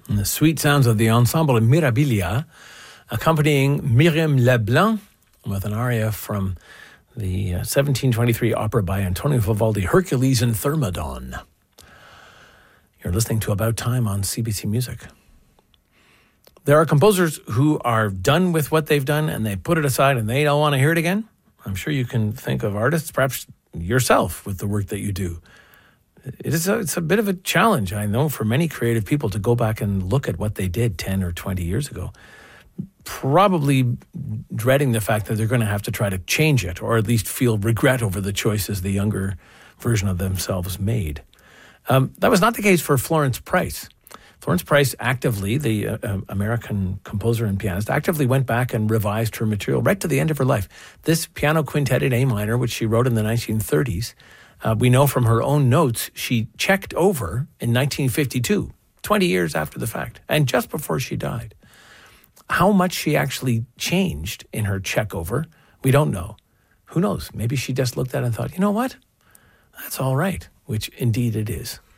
And the sweet sounds of the Ensemble Mirabilia, accompanying Myriam Leblanc with an aria from the 1723 opera by Antonio Vivaldi, Hercules and Thermodon. You're listening to About Time on CBC Music. There are composers who are done with what they've done and they put it aside and they don't want to hear it again. I'm sure you can think of artists, perhaps yourself, with the work that you do. It's a bit of a challenge, I know, for many creative people to go back and look at what they did 10 or 20 years ago, probably dreading the fact that they're going to have to try to change it or at least feel regret over the choices the younger version of themselves made. That was not the case for Florence Price. Florence Price actively, the American composer and pianist, actively went back and revised her material right to the end of her life. This piano quintet in A minor, which she wrote in the 1930s, we know from her own notes, she checked over in 1952, 20 years after the fact, and just before she died. How much she actually changed in her check over, we don't know. Who knows? Maybe she just looked at it and thought, you know what? That's all right, which indeed it is.